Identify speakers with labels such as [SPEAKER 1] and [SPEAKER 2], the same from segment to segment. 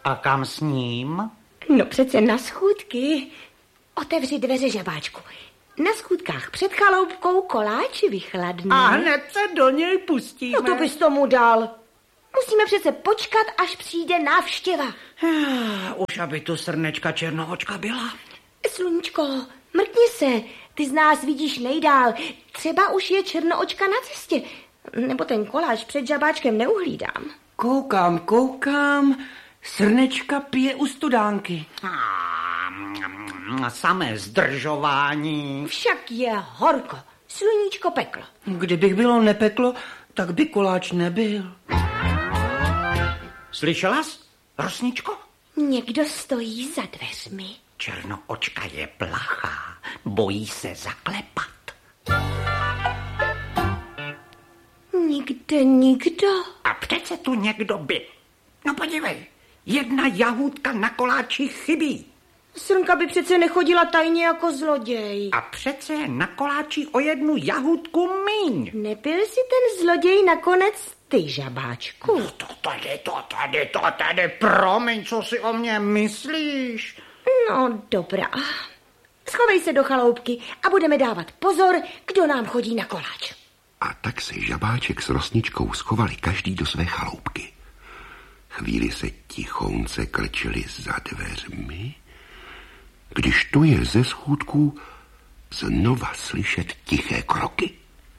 [SPEAKER 1] A kam s ním?
[SPEAKER 2] No přece na schůdky. Otevři dveře, žabáčku. Na schůdkách před chaloupkou koláč vychladne.
[SPEAKER 1] A hned se do něj pustíme.
[SPEAKER 2] No to bys tomu dal. Musíme přece počkat, až přijde návštěva.
[SPEAKER 1] Už aby tu srnečka černoočka byla.
[SPEAKER 2] Sluníčko, mrkni se. Ty z nás vidíš nejdál. Třeba už je černoočka na cestě. Nebo ten koláč před žabáčkem neuhlídám.
[SPEAKER 3] Koukám. Srnečka pije u studánky.
[SPEAKER 1] Samé zdržování.
[SPEAKER 2] Však je horko. Sluníčko peklo.
[SPEAKER 3] Kdybych bylo nepeklo, tak by koláč nebyl.
[SPEAKER 1] Slyšela jsi, Rosničko?
[SPEAKER 2] Někdo stojí za dveřmi.
[SPEAKER 1] Černoočka je plachá, bojí se zaklepat.
[SPEAKER 2] Nikde nikdo.
[SPEAKER 1] A přece tu někdo byl. No podívej, jedna jahůdka na koláči chybí.
[SPEAKER 2] Srnka by přece nechodila tajně jako zloděj.
[SPEAKER 1] A přece je na koláči o jednu jahůdku míň.
[SPEAKER 2] Nebyl si ten zloděj nakonec ty, žabáčku?
[SPEAKER 1] No to tady, promiň, co si o mě myslíš?
[SPEAKER 2] No, dobrá. Schovej se do chaloupky a budeme dávat pozor, kdo nám chodí na koláč.
[SPEAKER 4] A tak se žabáček s Rosničkou schovali každý do své chaloupky. Chvíli se tichounce krčili za dveřmi, když tu je ze schůdků znova slyšet tiché kroky.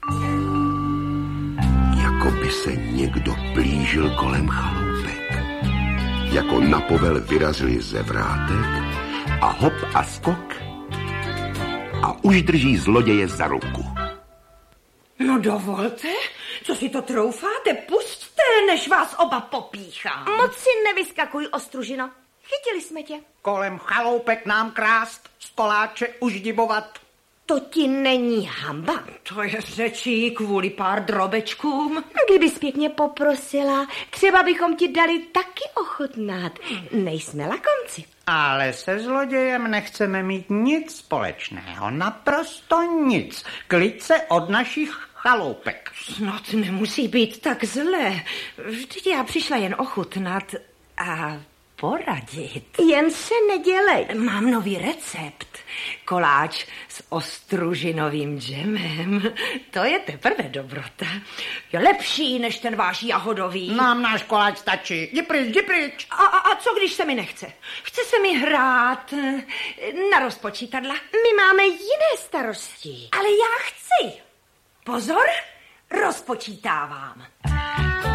[SPEAKER 4] Jako by se někdo blížil kolem chaloupek. Jako na povel vyrazili ze vrátek a hop a skok a už drží zloděje za ruku.
[SPEAKER 5] No dovolte, co si to troufáte, pusťte, než vás oba popíchám.
[SPEAKER 2] Moc si nevyskakuj, ostružino. Chytili jsme tě.
[SPEAKER 1] Kolem chaloupek nám krást, z koláče uždibovat.
[SPEAKER 2] To ti není hamba.
[SPEAKER 5] To je řečí kvůli pár drobečkům.
[SPEAKER 2] Kdybys pěkně poprosila, třeba bychom ti dali taky ochutnat. Nejsme lakomci.
[SPEAKER 1] Ale se zlodějem nechceme mít nic společného, naprosto nic. Klid se od našich chaloupek.
[SPEAKER 5] Snad nemusí být tak zlé. Vždyť já přišla jen ochutnat a poradit.
[SPEAKER 2] Jen se nedělej.
[SPEAKER 5] Mám nový recept. Koláč s ostružinovým džemem. To je teprve dobrota. Je lepší než ten váš jahodový.
[SPEAKER 1] Nám náš koláč stačí. Jdi pryč.
[SPEAKER 5] A co, když se mi nechce? Chce se mi hrát na rozpočítadla.
[SPEAKER 2] My máme jiné starosti.
[SPEAKER 5] Ale já chci. Pozor, rozpočítávám.